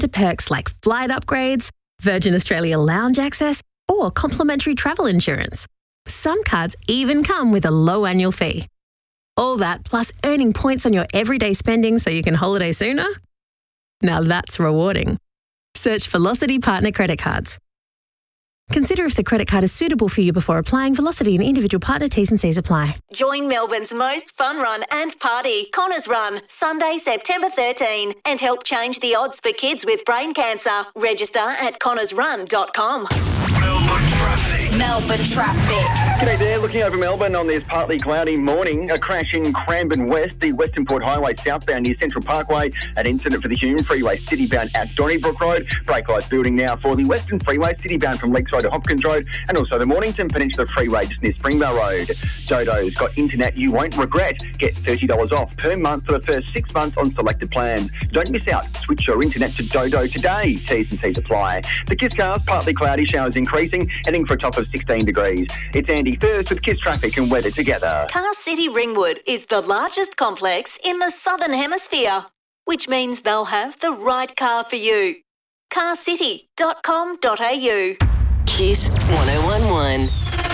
to perks like flight upgrades, Virgin Australia lounge access, or complimentary travel insurance. Some cards even come with a low annual fee. All that plus earning points on your everyday spending so you can holiday sooner? Now that's rewarding. Search Velocity Partner Credit Cards. Consider if the credit card is suitable for you before applying. Velocity and individual partner T's and C's apply. Join Melbourne's most fun run and party, Connors Run, Sunday, September 13, and help change the odds for kids with brain cancer. Register at connorsrun.com. Melbourne traffic. G'day there, looking over Melbourne on this partly cloudy morning. A crash in Cranbourne West, the Western Port Highway southbound near Central Parkway. An incident for the Hume Freeway citybound at Donnybrook Road. Brake lights building now for the Western Freeway citybound from Lakeside to Hopkins Road. And also the Mornington Peninsula Freeway just near Springvale Road. Dodo's got internet you won't regret. Get $30 off per month for the first 6 months on selected plans. Don't miss out. Switch your internet to Dodo today. T's and C's apply. The Kiss cars, partly cloudy, showers increasing, heading for a top of 16 degrees. It's Andy first with Kiss traffic and weather together. Car City Ringwood is the largest complex in the Southern Hemisphere, which means they'll have the right car for you. carcity.com.au. Kiss 1011.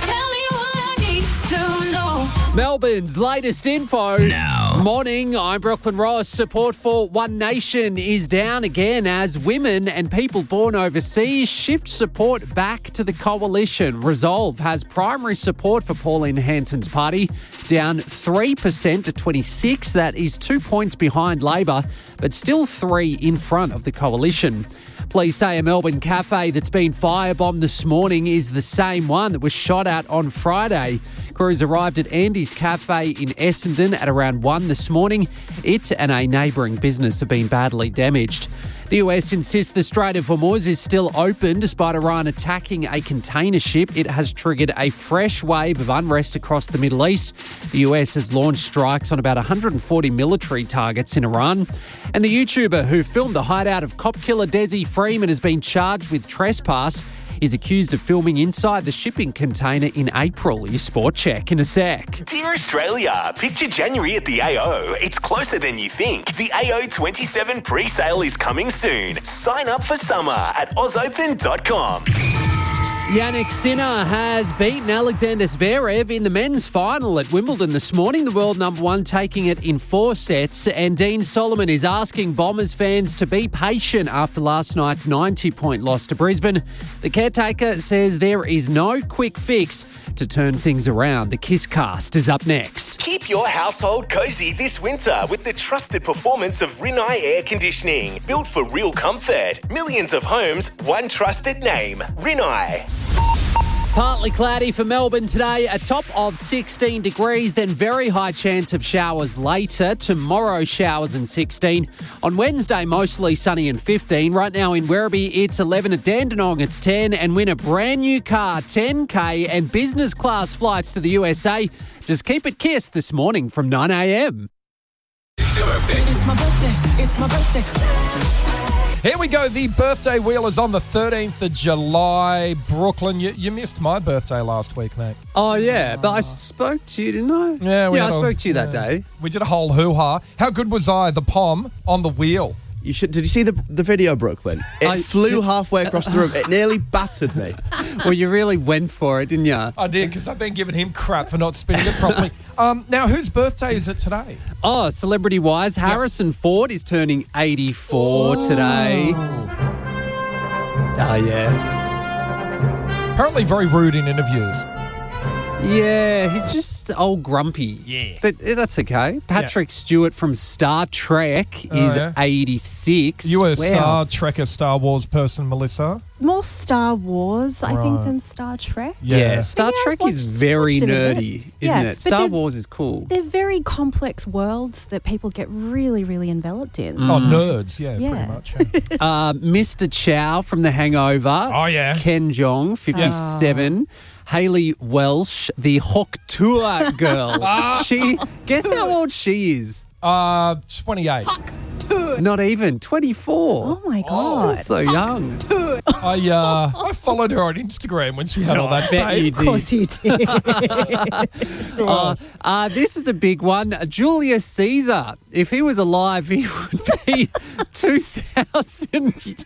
Melbourne's latest info. Now. Morning, I'm Brooklyn Ross. Support for One Nation is down again as women and people born overseas shift support back to the coalition. Resolve has primary support for Pauline Hanson's party, down 3% to 26. That is 2 points behind Labor, but still 3 in front of the coalition. Police say a Melbourne cafe that's been firebombed this morning is the same one that was shot at on Friday. Crews arrived at Andy's Cafe in Essendon at around 1 this morning. It and a neighbouring business have been badly damaged. The US insists the Strait of Hormuz is still open despite Iran attacking a container ship. It has triggered a fresh wave of unrest across the Middle East. The US has launched strikes on about 140 military targets in Iran. And the YouTuber who filmed the hideout of cop killer Desi Freeman has been charged with trespass. He's accused of filming inside the shipping container in April. Your sport check in a sec. Dear Australia, picture January at the AO. It's closer than you think. The AO 27 pre-sale is coming soon. Sign up for summer at ausopen.com. Yannick Sinner has beaten Alexander Zverev in the men's final at Wimbledon this morning. The world number one taking it in 4 sets. And Dean Solomon is asking Bombers fans to be patient after last night's 90-point loss to Brisbane. The caretaker says there is no quick fix to turn things around. The Kiss Cast is up next. Keep your household cozy this winter with the trusted performance of Rinnai Air Conditioning. Built for real comfort. Millions of homes, one trusted name. Rinnai. Partly cloudy for Melbourne today, a top of 16 degrees, then very high chance of showers later. Tomorrow, showers and 16. On Wednesday, mostly sunny and 15. Right now in Werribee, it's 11. At Dandenong, it's 10. And win a brand new car, 10K, and business class flights to the USA. Just keep it Kiss this morning from 9 a.m. It's my birthday. It's my birthday. Here we go. The birthday wheel is on the 13th of July. Brooklyn, you missed my birthday last week, mate. Oh, yeah. But I spoke to you, didn't I? Yeah, I spoke to you that day. We did a whole hoo-ha. How good was I, the pom, on the wheel? Did you see the video, Brooklyn? It flew halfway across the room. It nearly battered me. Well, you really went for it, didn't you? I did, because I've been giving him crap for not spinning it properly. Now, whose birthday is it today? Oh, celebrity-wise, Harrison Ford is turning 84 today. Oh, yeah. Apparently very rude in interviews. Yeah, he's just old grumpy. Yeah. But that's okay. Patrick Stewart from Star Trek is 86. You were a Star Trek, a Star Wars person, Melissa? More Star Wars, I think, than Star Trek. Yeah, Star Trek is very nerdy, isn't it? Star Wars is cool. They're very complex worlds that people get really, really enveloped in. Oh, nerds, pretty much. Yeah. Mr. Chow from The Hangover. Oh, yeah. Ken Jeong, 57. Hayley Welsh, the Hawk Tour girl. Guess how old she is? 28. Not even, 24. Oh, my God. Still so young. I followed her on Instagram when she had all that fame. Of course you did. This is a big one. Julius Caesar, if he was alive, he would be 2,000